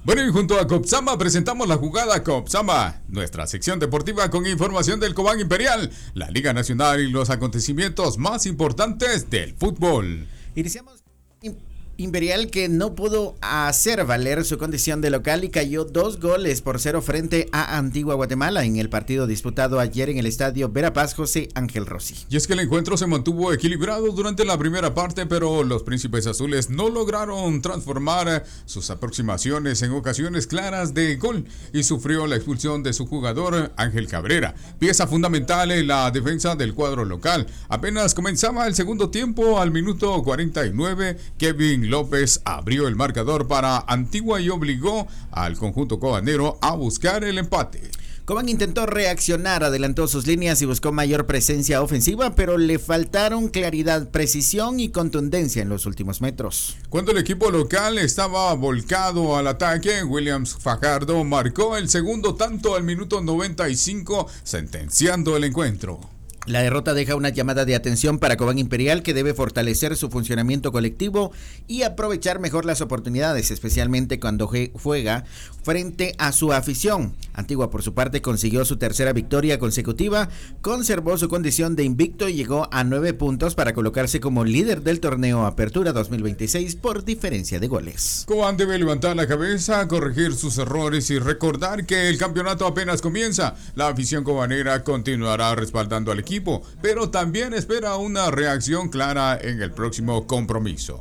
Bueno, y junto a Copsama presentamos la jugada Copsama, nuestra sección deportiva con información del Cobán Imperial, la Liga Nacional y los acontecimientos más importantes del fútbol. Iniciamos Imperial, que no pudo hacer valer su condición de local y cayó 2-0 frente a Antigua Guatemala en el partido disputado ayer en el estadio Verapaz José Ángel Rossi. Y es que el encuentro se mantuvo equilibrado durante la primera parte, pero los príncipes azules no lograron transformar sus aproximaciones en ocasiones claras de gol y sufrió la expulsión de su jugador Ángel Cabrera, pieza fundamental en la defensa del cuadro local. Apenas comenzaba el segundo tiempo, al minuto 49, Kevin López abrió el marcador para Antigua y obligó al conjunto cobanero a buscar el empate. Cobán intentó reaccionar, adelantó sus líneas y buscó mayor presencia ofensiva, pero le faltaron claridad, precisión y contundencia en los últimos metros. Cuando el equipo local estaba volcado al ataque, Williams Fajardo marcó el segundo tanto al minuto 95, sentenciando el encuentro. La derrota deja una llamada de atención para Cobán Imperial, que debe fortalecer su funcionamiento colectivo y aprovechar mejor las oportunidades, especialmente cuando juega frente a su afición. Antigua, por su parte, consiguió su tercera victoria consecutiva, conservó su condición de invicto y llegó a 9 puntos para colocarse como líder del torneo Apertura 2026 por diferencia de goles. Cobán debe levantar la cabeza, corregir sus errores y recordar que el campeonato apenas comienza. La afición cobanera continuará respaldando al equipo, pero también espera una reacción clara en el próximo compromiso.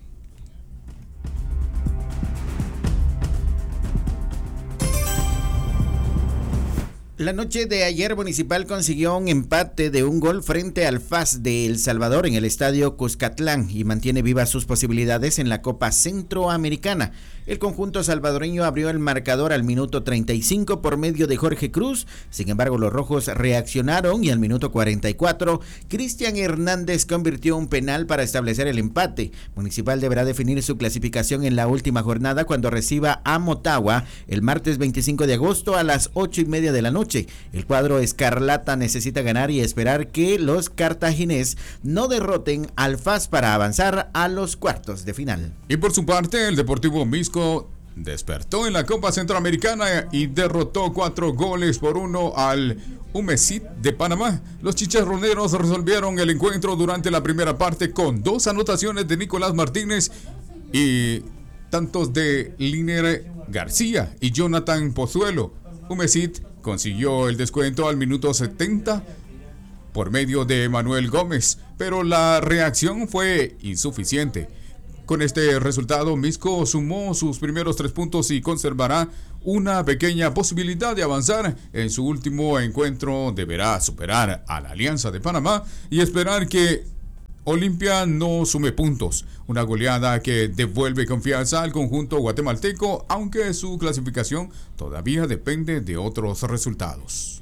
La noche de ayer, Municipal consiguió un empate de 1 gol frente al FAS de El Salvador en el estadio Cuscatlán y mantiene vivas sus posibilidades en la Copa Centroamericana. El conjunto salvadoreño abrió el marcador al minuto 35 por medio de Jorge Cruz. Sin embargo, los rojos reaccionaron y al minuto 44, Cristian Hernández convirtió un penal para establecer el empate. Municipal deberá definir su clasificación en la última jornada cuando reciba a Motagua el martes 25 de agosto a las 8:30 de la noche. El cuadro escarlata necesita ganar y esperar que los cartaginés no derroten al FAS para avanzar a los cuartos de final. Y por su parte, el Deportivo Misco despertó en la Copa Centroamericana y derrotó 4-1 al Humesit de Panamá. Los chicharroneros resolvieron el encuentro durante la primera parte con 2 anotaciones de Nicolás Martínez y tantos de Liner García y Jonathan Pozuelo. Humesit consiguió el descuento al minuto 70 por medio de Manuel Gómez, pero la reacción fue insuficiente. Con este resultado, Misco sumó sus primeros 3 puntos y conservará una pequeña posibilidad de avanzar. En su último encuentro deberá superar a la Alianza de Panamá y esperar que Olimpia no sume puntos. Una goleada que devuelve confianza al conjunto guatemalteco, aunque su clasificación todavía depende de otros resultados.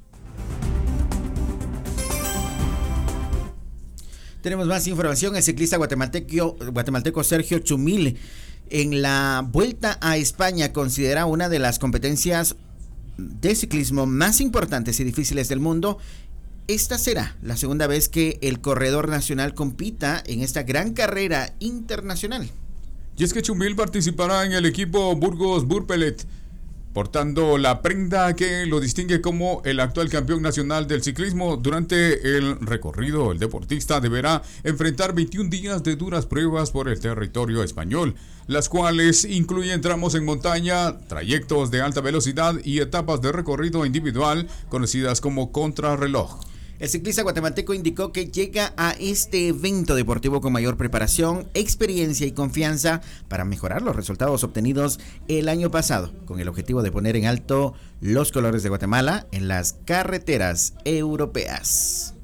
Tenemos más información. El ciclista guatemalteco Sergio Chumil, en la Vuelta a España, considera una de las competencias de ciclismo más importantes y difíciles del mundo. Esta será la segunda vez que el corredor nacional compita en esta gran carrera internacional. Y es que Chumil participará en el equipo Burgos-Burpelet, portando la prenda que lo distingue como el actual campeón nacional del ciclismo. Durante el recorrido, el deportista deberá enfrentar 21 días de duras pruebas por el territorio español, las cuales incluyen tramos en montaña, trayectos de alta velocidad y etapas de recorrido individual conocidas como contrarreloj. El ciclista guatemalteco indicó que llega a este evento deportivo con mayor preparación, experiencia y confianza para mejorar los resultados obtenidos el año pasado, con el objetivo de poner en alto los colores de Guatemala en las carreteras europeas.